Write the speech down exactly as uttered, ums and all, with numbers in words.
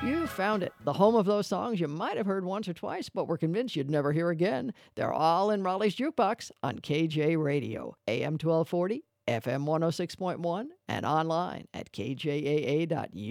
You found it. The home of those songs you might have heard once or twice, but were convinced you'd never hear again. They're all in Raleigh's Jukebox on K J Radio, A M twelve forty, F M one oh six point one, and online at k j a a dot u.